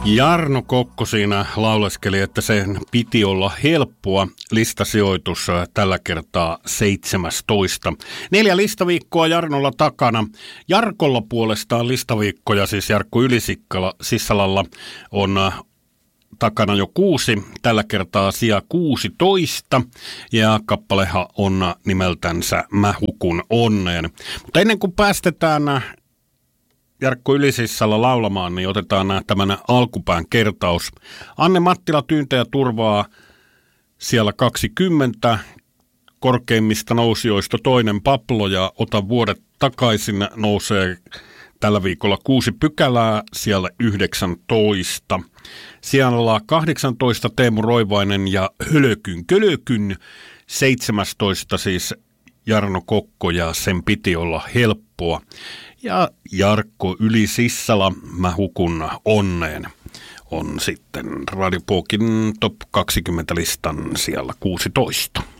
Jarno Kokko siinä lauleskeli, että sen piti olla helppoa. Listasijoitus tällä kertaa 17. 4 listaviikkoa Jarnolla takana. Jarkolla puolestaan listaviikkoja, siis Jarkko Ylisissalalla on takana jo 6, tällä kertaa sija 16, ja kappalehan on nimeltänsä Mä hukun onneen. Mutta ennen kuin päästetään Jarkko Ylisissalla laulamaan, niin otetaan tämän alkupään kertaus. Anne Mattila, Tyyntä ja turvaa siellä 20, korkeimmista nousijoista toinen Paplo ja Ota vuodet takaisin nousee tällä viikolla 6 pykälää, siellä 19. Siellä 18 Teemu Roivainen ja Hölökyn Kölökyn, 17 siis Jarno Kokko ja sen piti olla helppoa. Ja Jarkko Ylisissala, Mä hukun onneen, on sitten Radio Puokin Top 20 listan siellä 16.